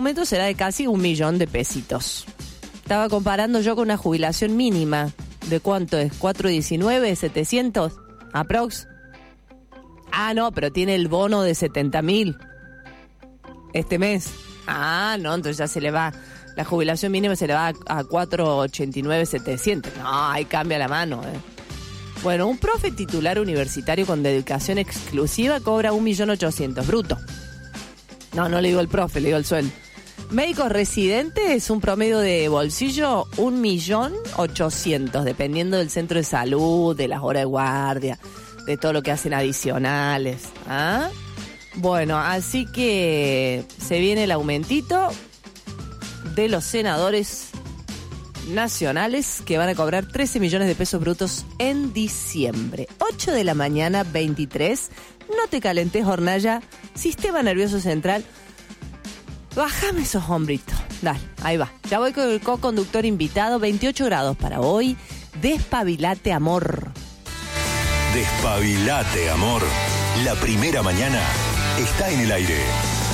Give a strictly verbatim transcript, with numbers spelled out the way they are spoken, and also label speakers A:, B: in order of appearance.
A: aumento será de casi un millón de pesitos. Estaba comparando yo con una jubilación mínima. ¿De cuánto es? ¿cuatro diecinueve? ¿setecientos? ¿Aprox? Ah, no, pero tiene el bono de setenta mil este mes. Ah, no, entonces ya se le va. La jubilación mínima se le va a, a cuatro ochenta y nueve, setecientos. No, ahí cambia la mano, eh. Bueno, un profe titular universitario con dedicación exclusiva cobra un millón ochocientos bruto. No, no le digo el profe, le digo el sueldo. Médicos residentes, un promedio de bolsillo, un millón ochocientos, dependiendo del centro de salud, de las horas de guardia, de todo lo que hacen adicionales. ¿Ah? Bueno, así que se viene el aumentito de los senadores nacionales que van a cobrar trece millones de pesos brutos en diciembre. ocho de la mañana, veintitrés. No te calentes, hornalla. Sistema nervioso central. Bájame esos hombritos. Dale, ahí va. Ya voy con el co-conductor invitado. veintiocho grados para hoy. Despabilate, amor.
B: Despabilate, amor. La primera mañana está en el aire.